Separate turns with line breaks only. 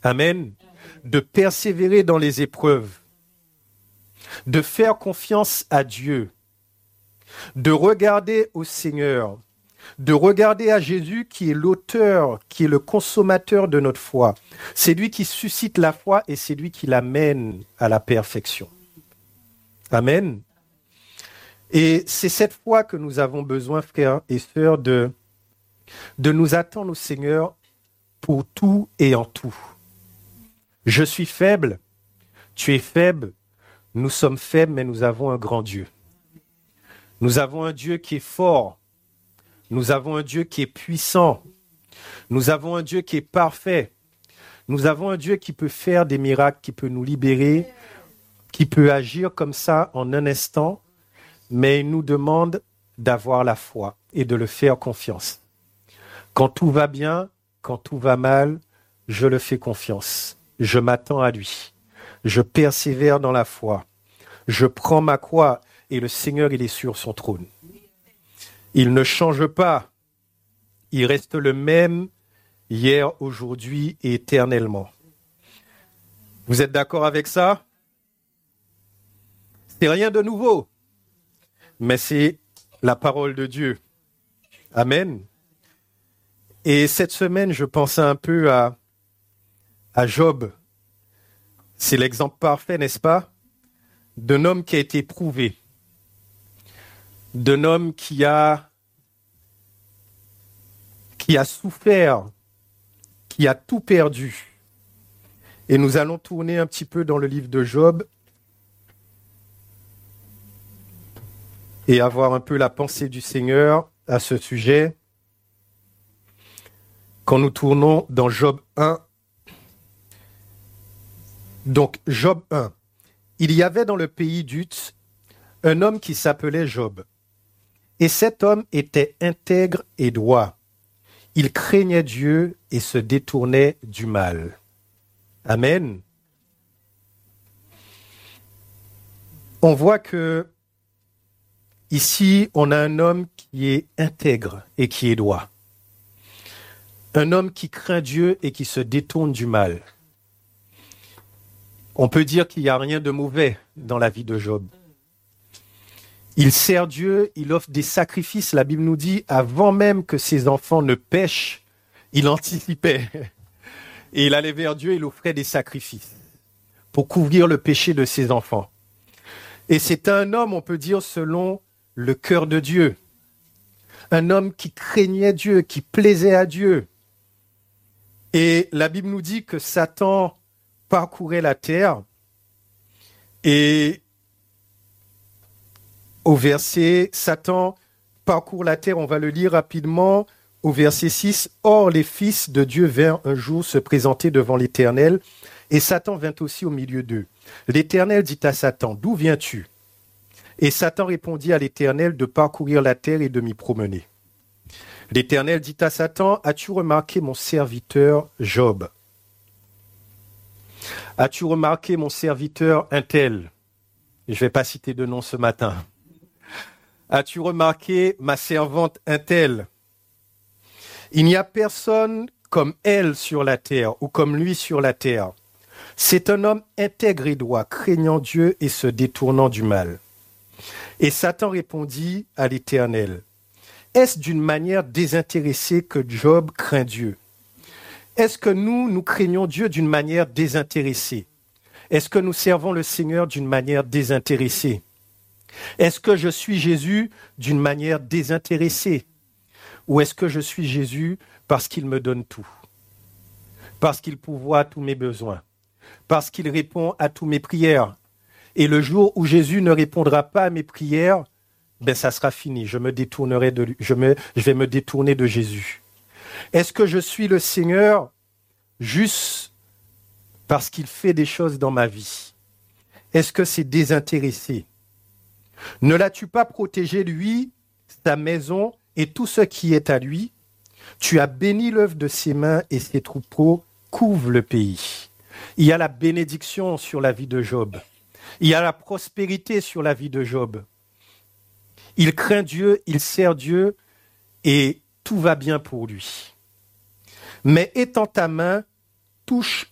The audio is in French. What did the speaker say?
Amen. De persévérer dans les épreuves, de faire confiance à Dieu, de regarder au Seigneur, de regarder à Jésus qui est l'auteur, qui est le consommateur de notre foi. C'est lui qui suscite la foi et c'est lui qui l'amène à la perfection. Amen. Et c'est cette foi que nous avons besoin, frères et sœurs, de nous attendre au Seigneur pour tout et en tout. Je suis faible, tu es faible, nous sommes faibles, mais nous avons un grand Dieu. Nous avons un Dieu qui est fort, nous avons un Dieu qui est puissant, nous avons un Dieu qui est parfait, nous avons un Dieu qui peut faire des miracles, qui peut nous libérer, qui peut agir comme ça en un instant, mais il nous demande d'avoir la foi et de le faire confiance. Quand tout va bien, quand tout va mal, je le fais confiance. Je m'attends à lui. Je persévère dans la foi. Je prends ma croix et le Seigneur, il est sur son trône. Il ne change pas. Il reste le même hier, aujourd'hui et éternellement. Vous êtes d'accord avec ça? C'est rien de nouveau, mais c'est la parole de Dieu. Amen. Et cette semaine, je pensais un peu à Job. C'est l'exemple parfait, n'est-ce pas? D'un homme qui a été éprouvé. D'un homme qui a souffert, qui a tout perdu. Et nous allons tourner un petit peu dans le livre de Job et avoir un peu la pensée du Seigneur à ce sujet. Quand nous tournons dans Job 1, donc Job 1, il y avait dans le pays d'Uz un homme qui s'appelait Job. Et cet homme était intègre et droit. Il craignait Dieu et se détournait du mal. Amen. On voit que ici, on a un homme qui est intègre et qui est droit. Un homme qui craint Dieu et qui se détourne du mal. On peut dire qu'il n'y a rien de mauvais dans la vie de Job. Il sert Dieu, il offre des sacrifices. La Bible nous dit, avant même que ses enfants ne pêchent, il anticipait. Et il allait vers Dieu, il offrait des sacrifices pour couvrir le péché de ses enfants. Et c'est un homme, on peut dire, selon le cœur de Dieu. Un homme qui craignait Dieu, qui plaisait à Dieu. Et la Bible nous dit que Satan parcourait la terre et au verset, Satan parcourt la terre, on va le lire rapidement, au verset 6. Or, les fils de Dieu vinrent un jour se présenter devant l'Éternel, et Satan vint aussi au milieu d'eux. L'Éternel dit à Satan, d'où viens-tu? Et Satan répondit à l'Éternel de parcourir la terre et de m'y promener. L'Éternel dit à Satan, as-tu remarqué mon serviteur Job? As-tu remarqué mon serviteur un tel? Je ne vais pas citer de nom ce matin. As-tu remarqué ma servante un tel? Il n'y a personne comme elle sur la terre ou comme lui sur la terre. C'est un homme intègre et droit, craignant Dieu et se détournant du mal. Et Satan répondit à l'Éternel, est-ce d'une manière désintéressée que Job craint Dieu? Est-ce que nous craignons Dieu d'une manière désintéressée? Est-ce que nous servons le Seigneur d'une manière désintéressée? Est-ce que je suis Jésus d'une manière désintéressée? Ou est-ce que je suis Jésus parce qu'il me donne tout? Parce qu'il pourvoit à tous mes besoins? Parce qu'il répond à toutes mes prières? Et le jour où Jésus ne répondra pas à mes prières, ça sera fini. Je vais me détourner de Jésus. Est-ce que je suis le Seigneur juste parce qu'il fait des choses dans ma vie? Est-ce que c'est désintéressé? Ne l'as-tu pas protégé, lui, sa maison et tout ce qui est à lui? Tu as béni l'œuvre de ses mains et ses troupeaux couvrent le pays. Il y a la bénédiction sur la vie de Job. Il y a la prospérité sur la vie de Job. Il craint Dieu, il sert Dieu et tout va bien pour lui. Mais étends ta main, touche